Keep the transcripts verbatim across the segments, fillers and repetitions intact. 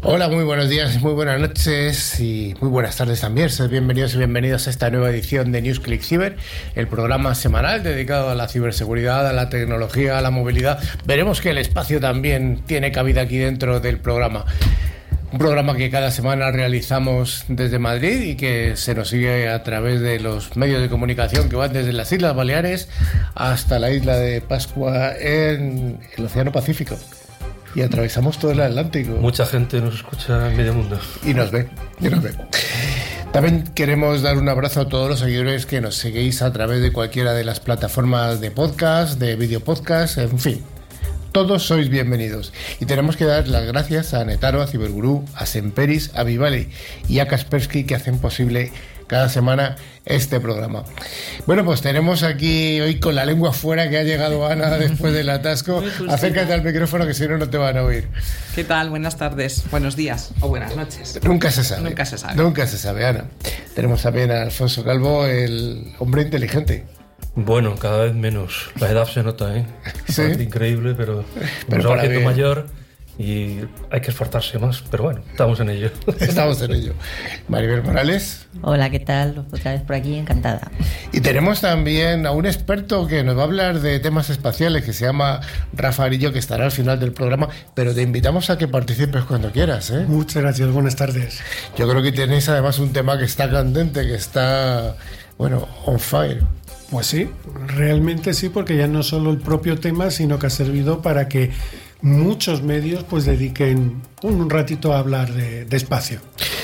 Hola, muy buenos días, muy buenas noches y muy buenas tardes también. Sed bienvenidos y bienvenidos a esta nueva edición de NewsClick Cyber, el programa semanal dedicado a la ciberseguridad, a la tecnología, a la movilidad. Veremos que el espacio también tiene cabida aquí dentro del programa. Un programa que cada semana realizamos desde Madrid y que se nos sigue a través de los medios de comunicación que van desde las Islas Baleares hasta la isla de Pascua en el Océano Pacífico. Y atravesamos todo el Atlántico. Mucha gente nos escucha en medio mundo. Y nos ve, y nos ve. También queremos dar un abrazo a todos los seguidores que nos seguís a través de cualquiera de las plataformas de podcast, de video podcast, en fin. Todos sois bienvenidos. Y tenemos que dar las gracias a Netaro, a Cyberguru, a Semperis, a Vivali y a Kaspersky, que hacen posible cada semana este programa. Bueno, pues tenemos aquí hoy con la lengua fuera que ha llegado Ana después del atasco. Acércate al micrófono que si no, no te van a oír. ¿Qué tal? Buenas tardes, buenos días o buenas noches. Nunca se sabe. Nunca se sabe. Nunca se sabe, Ana. Tenemos también a Alfonso Calvo, el hombre inteligente. Bueno, cada vez menos. La edad se nota, ¿eh? ¿Sí? Es increíble, pero, pero nos va haciendo bien. mayor y hay que esforzarse más. Pero bueno, estamos en ello. Estamos en ello. Maribel Morales. Hola, ¿qué tal? Otra vez por aquí, encantada. Y tenemos también a un experto que nos va a hablar de temas espaciales, que se llama Rafa Arillo, que estará al final del programa, pero te invitamos a que participes cuando quieras, ¿eh? Muchas gracias, buenas tardes. Yo creo que tenéis además un tema que está candente, que está, bueno, on fire. Pues sí, realmente sí, porque ya no solo el propio tema, sino que ha servido para que muchos medios pues dediquen un ratito a hablar de, de espacio.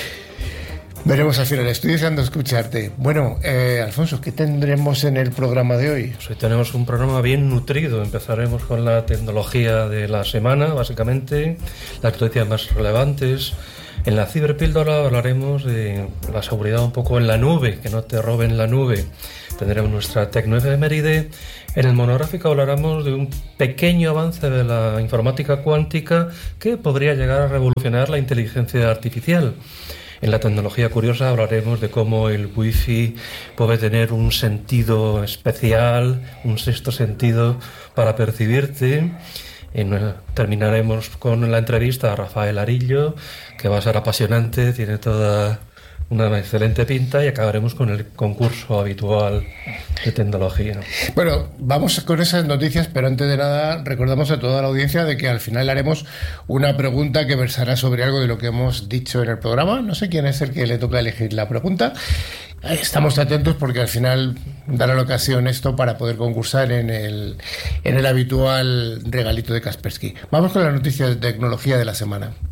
Veremos al final, estoy deseando escucharte. Bueno, eh, Alfonso, ¿qué tendremos en el programa de hoy? Pues hoy tenemos un programa bien nutrido. Empezaremos con la tecnología de la semana, básicamente, las noticias más relevantes. En la ciberpíldora hablaremos de la seguridad un poco en la nube, que no te roben la nube. Tendremos nuestra tecnoefeméride. En el monográfico hablaremos de un pequeño avance de la informática cuántica que podría llegar a revolucionar la inteligencia artificial. En la tecnología curiosa hablaremos de cómo el wifi puede tener un sentido especial, un sexto sentido para percibirte. En, terminaremos con la entrevista a Rafael Arillo, que va a ser apasionante, tiene toda una excelente pinta, y acabaremos con el concurso habitual de tecnología. Bueno, vamos con esas noticias, pero antes de nada recordamos a toda la audiencia de que al final haremos una pregunta que versará sobre algo de lo que hemos dicho en el programa. No sé quién es el que le toca elegir la pregunta. Estamos atentos porque al final dará la ocasión esto para poder concursar en el, en el habitual regalito de Kaspersky. Vamos con las noticias de tecnología de la semana.